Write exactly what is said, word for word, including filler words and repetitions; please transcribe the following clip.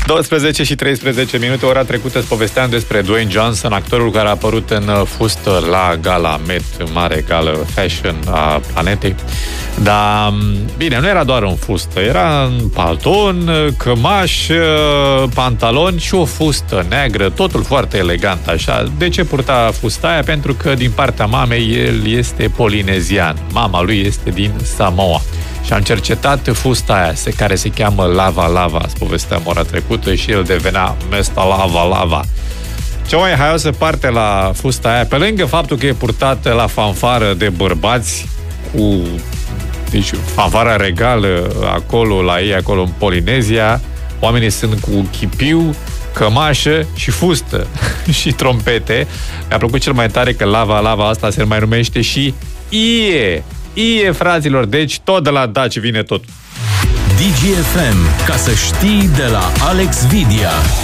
douăsprezece și treisprezece minute, ora trecută, îți povesteam despre Dwayne Johnson, actorul care a apărut în fustă la gala Met, mare gală fashion a planetei. Dar, bine, nu era doar în fustă, era în palton, cămaș, pantaloni și o fustă neagră, totul foarte elegant, așa. De ce purta fusta aia? Pentru că din partea mamei el este polinezian. Mama lui este din Samoa. Și am cercetat fusta aia, care se cheamă Lava Lava, îți povesteam ora trecută, și el devenea Mesta Lava Lava. Cea mai haioasă parte la fusta aia, pe lângă faptul că e purtată la fanfară de bărbați, cu deci, fanfara regală acolo, la ei, acolo în Polinezia, oamenii sunt cu chipiu, cămașă și fustă și trompete. Mi-a plăcut cel mai tare că Lava Lava asta se mai numește și Ie. Ie, fraților, deci tot de la Daci vine tot. D G F M, ca să știi, de la Alex Vidia.